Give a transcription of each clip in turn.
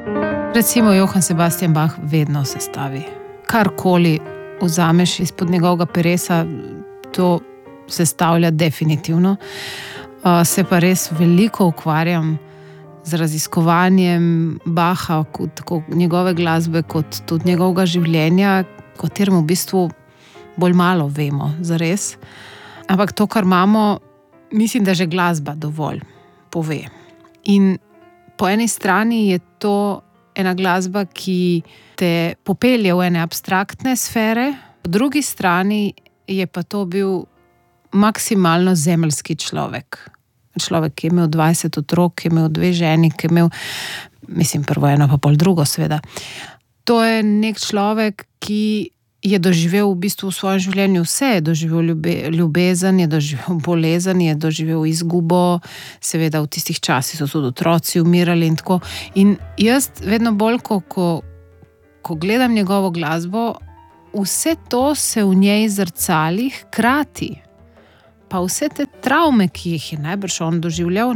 Recimo Johann Sebastian Bach vedno sestavi. Karkoli vzameš izpod njegovega peresa, to sestavlja definitivno. Se pa res veliko ukvarjam z raziskovanjem Bacha, tako njegove glasbe, kot tudi njegovega življenja, kateremu v bistvu bolj malo vemo, zares. Ampak to, kar imamo, mislim, da že glasba dovolj pove. In po eni strani je to ena glasba, ki te popelje v ene abstraktne sfere, po drugi strani je pa to bil maksimalno zemeljski človek. Človek, ki je imel 20 otrok, ki je imel 2 ženi, ki je imel, mislim, prvo eno, pa pol drugo, seveda. To je nek človek, ki je doživel v bistvu v svojem življenju vse. Je doživel ljubezen, je doživel bolezen, je doživel izgubo, seveda v tistih časih so tudi otroci umirali in tako. In jaz vedno bolj, ko gledam njegovo glasbo, vse to se v njej zrcali hkrati. Pa vse te travme, ki jih je najbrž on doživljal,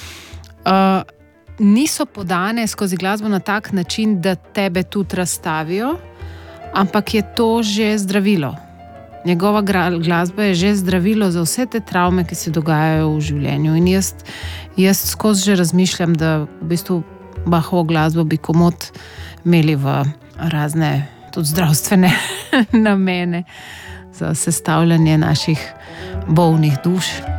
niso podane skozi glasbo na tak način, da tebe tudi razstavijo, ampak je to že zdravilo. Njegova glasba je že zdravilo za vse te travme, ki se dogajajo v življenju. In jaz skozi že razmišljam, da v bistvu Bachovo glasbo bi komot imeli v razne tudi zdravstvene namene za sestavljanje naših bolnih duš.